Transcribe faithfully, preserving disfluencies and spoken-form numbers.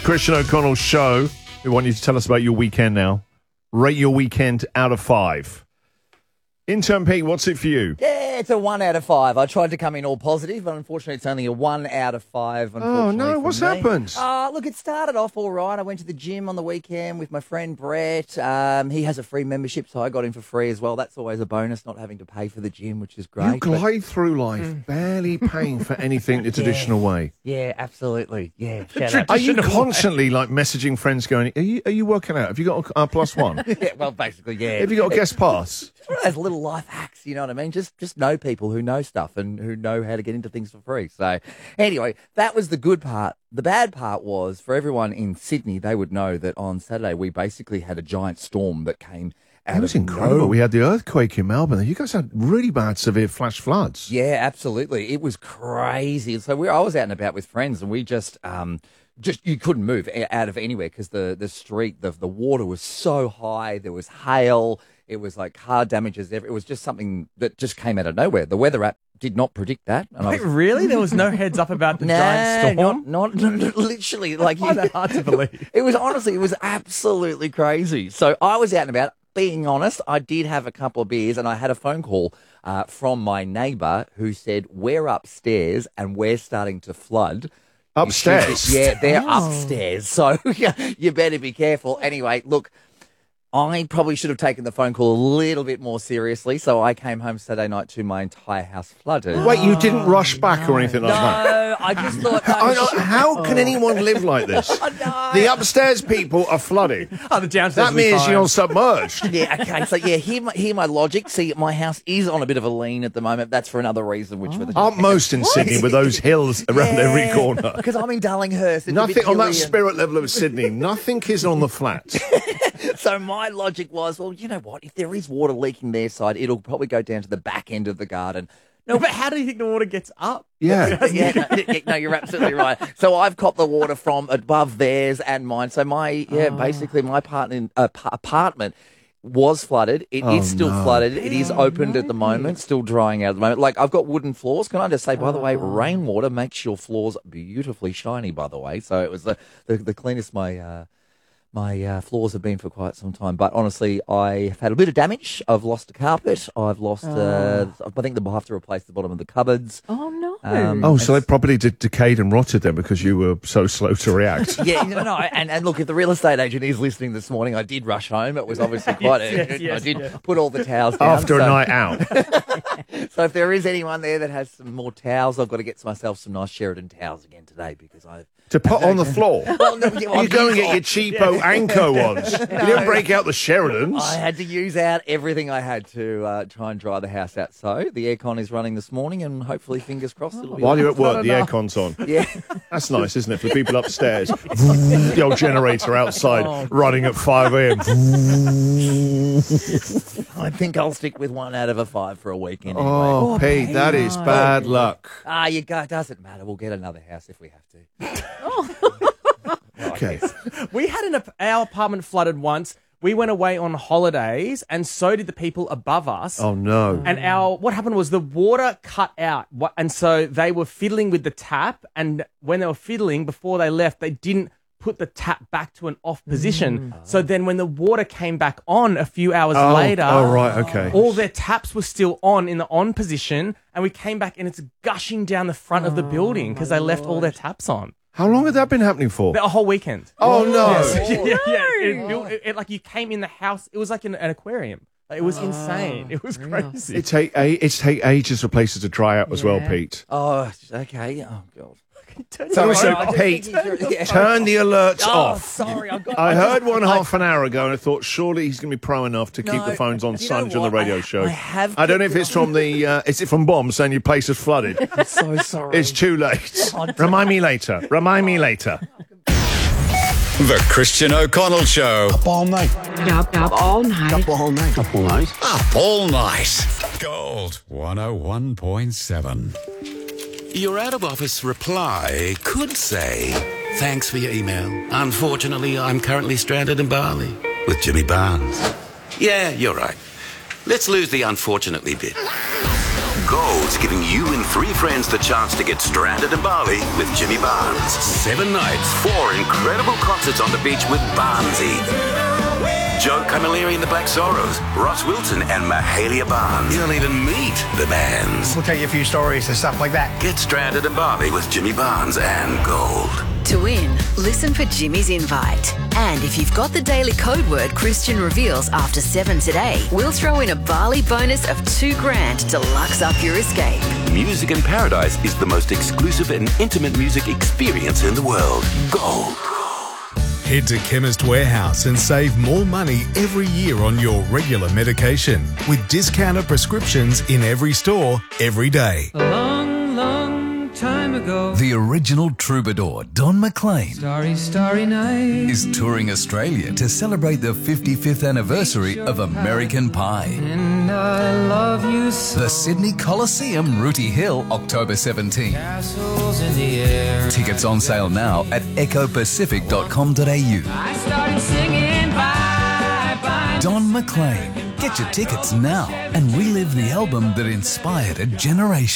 Christian O'Connell Show. We want you to tell us about your weekend now. Rate your weekend out of five. Intern Pete, what's it for you? Yeah, it's a one out of five. I tried to come in all positive, but unfortunately it's only a one out of five, unfortunately. Oh, no, what's me. happened? Uh, look, it started off all right. I went to the gym on the weekend with my friend Brett. Um, he has a free membership, so I got in for free as well. That's always a bonus, not having to pay for the gym, which is great. You glide but... through life mm. barely paying for anything the traditional yeah. way. Yeah, absolutely. Yeah. Are you constantly like messaging friends going, are you, are you working out? Have you got a uh, plus one? Yeah, well, basically, yeah. Have you got a guest pass? It's one of those little life hacks, you know what I mean? Just just know people who know stuff and who know how to get into things for free. So anyway, that was the good part. The bad part was for everyone in Sydney, they would know that on Saturday we basically had a giant storm that came out. It was of incredible. nowhere. We had the earthquake in Melbourne. You guys had really bad, severe flash floods. Yeah, absolutely. It was crazy. So we, I was out and about with friends and we just... Um, Just you couldn't move out of anywhere because the, the street, the the water was so high. There was hail. It was like car damages. It was just something that just came out of nowhere. The weather app did not predict that. And Wait, I was, really? There was no heads up about the nah, giant storm? Not, not, not literally. Like I find that hard to believe. It was honestly, it was absolutely crazy. So I was out and about. Being honest, I did have a couple of beers and I had a phone call uh, from my neighbour who said, we're upstairs and we're starting to flood. Upstairs? Yeah, they're Oh. upstairs. So you better be careful. Anyway, look, I probably should have taken the phone call a little bit more seriously. So I came home Saturday night to my entire house flooded. Wait, you didn't rush back or anything like that? No, I just thought... No, I don't- how can anyone live like this? The upstairs people are flooding. Oh, the downstairs That will be means fine. you're submerged. Yeah, okay. So, yeah, hear my, hear my logic. See, my house is on a bit of a lean at the moment. That's for another reason, which for the... Aren't most in Sydney with those hills around Yeah, every corner? Because I'm in Darlinghurst. It's a Nothing bit on that hilly and- spirit level of Sydney. Nothing is on the flats. So my logic was, well, you know what? If there is water leaking their side, it'll probably go down to the back end of the garden. No, but how do you think the water gets up? Yeah. yeah, no, yeah, no, you're absolutely right. So I've copped the water from above theirs and mine. So my, yeah, Oh. basically my partner, uh, p- apartment was flooded. It Oh, is still no. flooded. It is opened at the moment, still drying out at the moment. Like I've got wooden floors. Can I just say, by the way, rainwater makes your floors beautifully shiny, by the way. So it was the, the, the cleanest my... Uh, My uh, floors have been for quite some time, but honestly, I've had a bit of damage. I've lost a carpet. I've lost. Uh, I think they'll have to replace the bottom of the cupboards. Oh, no. Um, Oh, so they probably de- decayed and rotted then because you were so slow to react. Yeah, no, no. And, and look, if the real estate agent is listening this morning, I did rush home. It was obviously quite Yes, urgent. yes, I did yes. put all the towels down. After so, a night out. So if there is anyone there that has some more towels, I've got to get myself some nice Sheridan towels again today because I've... To put on the floor. Well, no, yeah, well, You go and I've get your used- cheapo Anko ones. You didn't break out the Sheridans. I had to use out everything I had to uh, try and dry the house out. So the aircon is running this morning, and hopefully, fingers crossed, it'll be While you're at Not work, the enough. aircon's on. yeah. That's nice, isn't it? For people upstairs. The old generator outside Oh. running at five a.m. I think I'll stick with one out of a five for a weekend. Anyway. Oh, Pete, that is bad luck. Ah, you go. Doesn't matter. We'll get another house if we have to. Okay. We had an, our apartment flooded once. We went away on holidays, and so did the people above us. Oh, no. And our what happened was the water cut out, Wha- and so they were fiddling with the tap. And when they were fiddling before they left, they didn't put the tap back to an off position. So then, when the water came back on a few hours Oh, later, oh, right, okay. all their taps were still on in the on position, and we came back and it's gushing down the front of the building because they left all their taps on. How long had that been happening for? A whole weekend. Oh, no. yeah, yeah. It, built- it, it- like you came in the house, it was like an, an aquarium. Like, it was insane. It was crazy. It take a, it's take ages for places to dry out as well, Pete. Oh, okay. Oh, God. So we said, I just Pete, think he's- yeah. turn the alerts Oh, off. sorry. I've got, I heard one half an hour ago and I thought surely he's going to be pro enough to keep No, the phones on you know silent on the what? radio I- show. I have I don't know kept if it's from the, uh, is it from Bomb saying your place is flooded? I'm so sorry. It's too late. Remind me later. Remind me later. The Christian O'Connell Show. Up all night. Up, up all night. Up all night. Up all night. Up all night. Gold one oh one point seven. Your out-of-office reply could say, thanks for your email. Unfortunately, I'm currently stranded in Bali with Jimmy Barnes. Yeah, you're right. Let's lose the unfortunately bit. Gold's giving you and three friends the chance to get stranded in Bali with Jimmy Barnes. Seven nights, four incredible concerts on the beach with Barnesy. Joe Camilleri and the Black Sorrows, Ross Wilson and Mahalia Barnes. You don't even meet the bands. We'll tell you a few stories and stuff like that. Get stranded in Bali with Jimmy Barnes and Gold. To win, listen for Jimmy's invite. And if you've got the daily code word Christian reveals after seven today, we'll throw in a Bali bonus of two grand to lux up your escape. Music in Paradise is the most exclusive and intimate music experience in the world. Gold. Head to Chemist Warehouse and save more money every year on your regular medication with discounted prescriptions in every store, every day. A long, long time ago, the original troubadour, Don McLean, Starry, Starry Night, is touring Australia to celebrate the fifty-fifth anniversary of American Pie. And I love you so. The Sydney Coliseum, Rooty Hill, October seventeenth. Castles in the air. Tickets on sale now at echo pacific dot com dot a u. I started singing bye bye. Don McLean. Get your tickets now and relive the album that inspired a generation.